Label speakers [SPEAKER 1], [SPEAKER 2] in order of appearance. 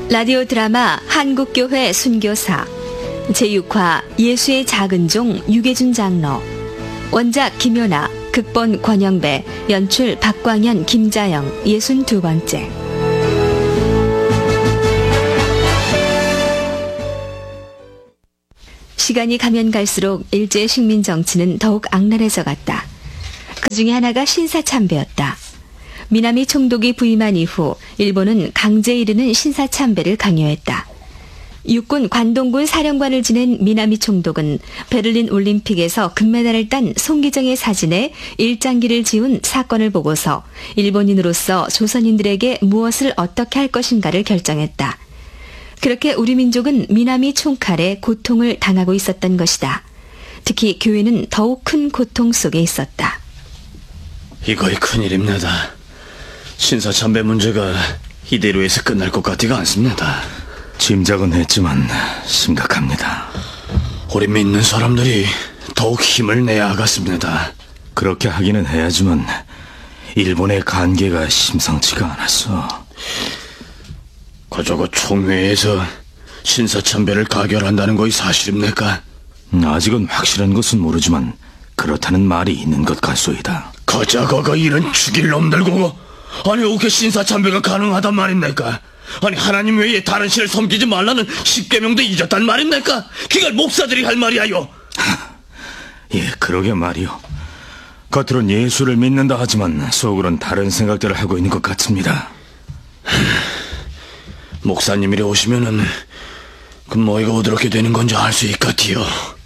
[SPEAKER 1] 라디오 드라마 한국교회 순교사 제6화 예수의 작은 종 유계준 장로. 원작 김연아, 극본 권영배, 연출 박광현, 김자영, 62번째. 시간이 가면 갈수록 일제의 식민 정치는 더욱 악랄해져 갔다. 그 중에 하나가 신사참배였다. 미나미 총독이 부임한 이후 일본은 강제 이르는 신사참배를 강요했다. 육군 관동군 사령관을 지낸 미나미 총독은 베를린 올림픽에서 금메달을 딴 송기정의 사진에 일장기를 지운 사건을 보고서 일본인으로서 조선인들에게 무엇을 어떻게 할 것인가를 결정했다. 그렇게 우리 민족은 미나미 총칼에 고통을 당하고 있었던 것이다. 특히 교회는 더욱 큰 고통 속에 있었다.
[SPEAKER 2] 이거이 큰일입니다. 신사참배 문제가 이대로에서 끝날 것 같지가 않습니다.
[SPEAKER 3] 짐작은 했지만 심각합니다.
[SPEAKER 2] 우리 믿는 사람들이 더욱 힘을 내야 하겠습니다.
[SPEAKER 3] 그렇게 하기는 해야지만 일본의 관계가 심상치가 않았어.
[SPEAKER 2] 그저거 총회에서 신사참배를 가결한다는 것이 사실입니까?
[SPEAKER 3] 아직은 확실한 것은 모르지만 그렇다는 말이 있는 것 같소이다.
[SPEAKER 2] 거저거가 이런 죽일 놈들 고고 아니 어떻게 신사참배가 가능하단 말입니까? 아니 하나님 외에 다른 신을 섬기지 말라는 10계명도 잊었단 말입니까? 그걸 목사들이 할 말이야요.
[SPEAKER 3] 예, 그러게 말이요. 겉으론 예수를 믿는다 하지만 속으론 다른 생각들을 하고 있는 것 같습니다.
[SPEAKER 2] 목사님이래 오시면은 그 뭐이가 어떻게 되는 건지 알 수 있겠디요.